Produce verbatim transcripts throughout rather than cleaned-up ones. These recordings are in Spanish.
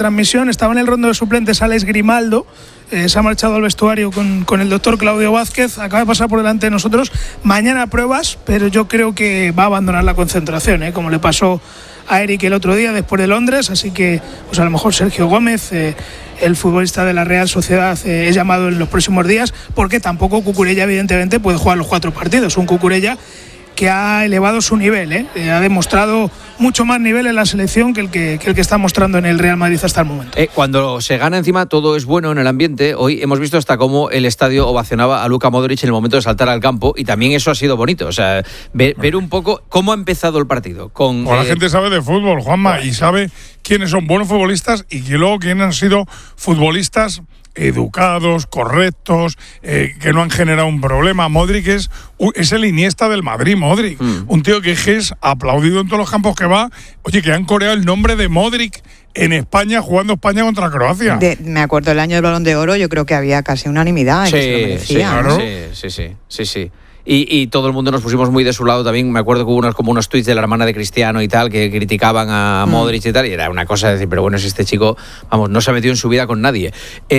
transmisión, estaba en el rondo de suplentes Alex Grimaldo, eh, se ha marchado al vestuario con, con el doctor Claudio Vázquez, acaba de pasar por delante de nosotros. Mañana pruebas, pero yo creo que va a abandonar la concentración, ¿eh? Como le pasó a Eric el otro día después de Londres, así que pues a lo mejor Sergio Gómez, eh, el futbolista de la Real Sociedad, eh, es llamado en los próximos días, porque tampoco Cucurella evidentemente puede jugar los cuatro partidos. Un Cucurella que ha elevado su nivel, ¿eh? Eh, ha demostrado mucho más nivel en la selección que el que, que el que está mostrando en el Real Madrid hasta el momento. Eh, cuando se gana encima todo es bueno en el ambiente. Hoy hemos visto hasta cómo el estadio ovacionaba a Luka Modric en el momento de saltar al campo, y también eso ha sido bonito. O sea, ver, ver un poco cómo ha empezado el partido. Con, o la eh, gente sabe de fútbol, Juanma, y sabe quiénes son buenos futbolistas y que luego quiénes han sido futbolistas educados, correctos, eh, que no han generado un problema. Modric es, es el Iniesta del Madrid, Modric. Mm. Un tío que es aplaudido en todos los campos que va. Oye, que han coreado el nombre de Modric en España, jugando España contra Croacia. De, me acuerdo el año del Balón de Oro, yo creo que había casi unanimidad. Sí, que se lo merecía, sí, ¿no? claro. sí, sí, sí, sí, sí. Y, y todo el mundo nos pusimos muy de su lado también. Me acuerdo que hubo unos, como unos tweets de la hermana de Cristiano y tal, que criticaban a Modric y tal, y era una cosa de decir, pero bueno, es este chico, vamos, no se ha metido en su vida con nadie.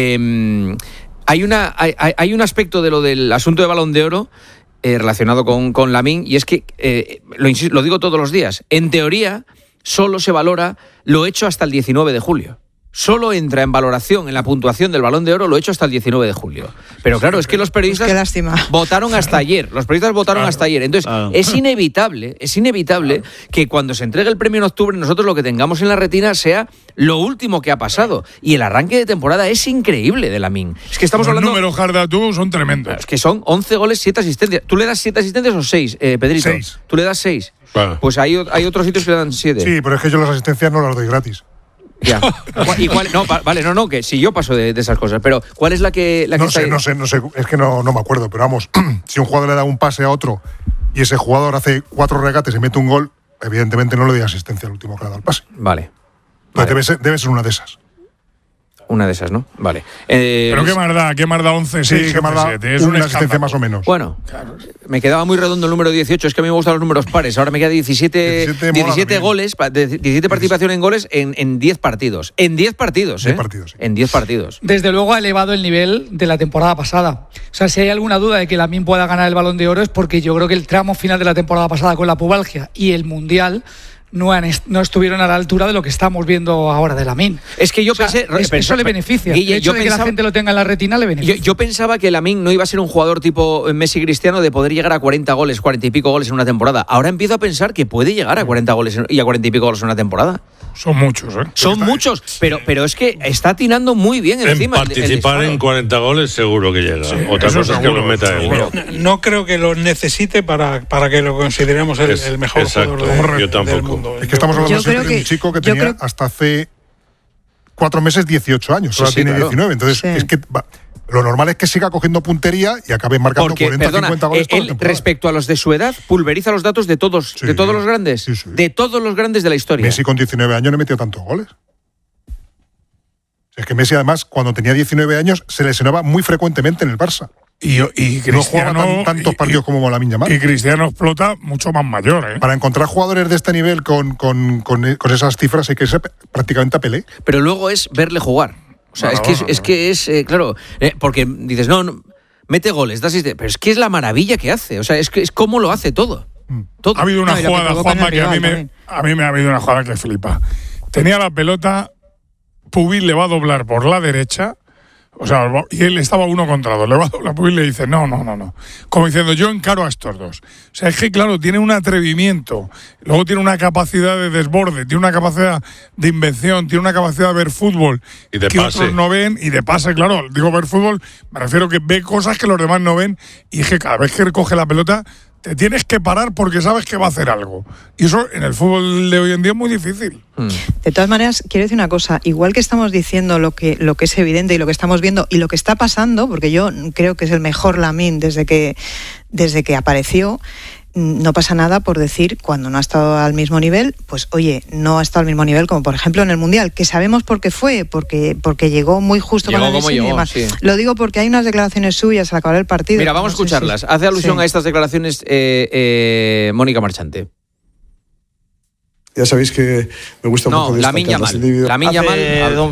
Eh, hay, una, hay, hay un aspecto de lo del asunto de Balón de Oro eh, relacionado con, con Lamine, y es que, eh, lo, insisto, lo digo todos los días, en teoría solo se valora lo hecho hasta el diecinueve de julio. Solo entra en valoración, en la puntuación del Balón de Oro, lo hecho hasta el diecinueve de julio. Pero claro, es que los periodistas Qué lástima. votaron hasta ayer. Los periodistas votaron claro, hasta ayer. Entonces, claro. es inevitable, es inevitable claro. que cuando se entregue el premio en octubre, nosotros lo que tengamos en la retina sea lo último que ha pasado. Y el arranque de temporada es increíble de Lamine. Es que estamos Los hablando... números Jarda tú son tremendos. Es que son once goles, siete asistencias. ¿Tú le das siete asistencias o seis, eh, Pedrito? seis. ¿Tú le das seis? Claro. Pues hay, hay otros sitios que le dan siete. Sí, pero es que yo las asistencias no las doy gratis. Ya. ¿Y cuál? No, vale, no, no, que si yo paso de, de esas cosas, pero ¿cuál es la que, la que no está sé, ahí? no sé, no sé, es que no, no me acuerdo, pero vamos, si un jugador le da un pase a otro y ese jugador hace cuatro regates y mete un gol, evidentemente no le doy asistencia al último que le da el pase. Vale. Pues vale. Debe ser, debe ser una de esas. Una de esas, ¿no? Vale. Eh, pero qué más da, qué más da once, sí, seis, qué más da es una asistencia más o menos. Bueno, claro. Me quedaba muy redondo el número dieciocho, es que a mí me gustan los números pares. Ahora me queda diecisiete, diecisiete, diecisiete goles, diecisiete participación en goles en, en diez partidos. En diez partidos, ¿eh? diez partidos, sí. En diez partidos. Desde luego ha elevado el nivel de la temporada pasada. O sea, si hay alguna duda de que Lamine pueda ganar el Balón de Oro es porque yo creo que el tramo final de la temporada pasada con la pubalgia y el Mundial no, han est- no estuvieron a la altura de lo que estamos viendo ahora de Lamine. Es que yo o sea, pensé... Es, eso le beneficia. Guille, el hecho yo de pensaba, que la gente lo tenga en la retina le beneficia. Yo, yo pensaba que Lamine no iba a ser un jugador tipo Messi Cristiano de poder llegar a cuarenta goles, cuarenta y pico goles en una temporada. Ahora empiezo a pensar que puede llegar a cuarenta goles y a cuarenta y pico goles en una temporada. Son muchos, ¿eh? Son muchos, pero, pero es que está atinando muy bien encima. En participar el, el en cuarenta goles seguro que llega. Sí, Otra cosa es que lo meta él. No, no creo que lo necesite para, para que lo consideremos el, es, el mejor exacto, jugador de, yo tampoco. del mundo. Es que estamos hablando Yo siempre creo de que- un chico que yo tenía creo- hasta hace cuatro meses dieciocho años, Sí, ahora sí, tiene claro. diecinueve. Entonces, Sí. es que va, lo normal es que siga cogiendo puntería y acabe marcando Porque, cuarenta, perdona, cincuenta goles toda la él temporada. respecto a los de su edad pulveriza los datos de todos, Sí, de todos los grandes, sí, sí. de todos los grandes de la historia. Messi con diecinueve años no metió tantos goles. Es que Messi, además, cuando tenía diecinueve años, se lesionaba muy frecuentemente en el Barça. Y, y No jugaba Cristiano tan- tantos y- partidos como Lamine Yamal. Y Cristiano explota mucho más mayor, ¿eh? Para encontrar jugadores de este nivel con, con, con, con esas cifras hay que ser prácticamente a Pelé. Pero luego es verle jugar. O sea, No, es no, que es, no, es no. que es, eh, claro, eh, porque dices, no, no, mete goles, da asistencia, pero es que es la maravilla que hace. O sea, es que es cómo lo hace todo. todo. Ha habido una No, y lo que jugada, provoca en Juanma, el que a mí, rival me, también. a mí me ha habido una jugada que flipa. Tenía la pelota, Pubil le va a doblar por la derecha, o sea, y él estaba uno contra dos, le va a doblar, Pubil le dice, no, no, no, no. Como diciendo, yo encaro a estos dos. O sea, es que, claro, tiene un atrevimiento, luego tiene una capacidad de desborde, tiene una capacidad de invención, tiene una capacidad de ver fútbol Y de que pase. otros no ven, y de pase, claro. Digo ver fútbol, me refiero que ve cosas que los demás no ven, y es que cada vez que recoge la pelota te tienes que parar porque sabes que va a hacer algo. Y eso en el fútbol de hoy en día es muy difícil. De todas maneras, quiero decir una cosa, igual que estamos diciendo lo que, lo que es evidente y lo que estamos viendo y lo que está pasando, porque yo creo que es el mejor Lamine desde que, desde que apareció, no pasa nada por decir cuando no ha estado al mismo nivel, pues oye, no ha estado al mismo nivel como por ejemplo en el Mundial, que sabemos por qué fue, porque, porque llegó muy justo Llegó con la como lesión y llegó, demás. sí. Lo digo porque hay unas declaraciones suyas al acabar el partido. Mira, vamos no a sé escucharlas. si- Hace alusión sí. a estas declaraciones eh, eh, Mónica Marchante. Ya sabéis que me gusta No, mucho Lamine destacar las Yamal. individual- Lamine Yamal. Hace al- dos-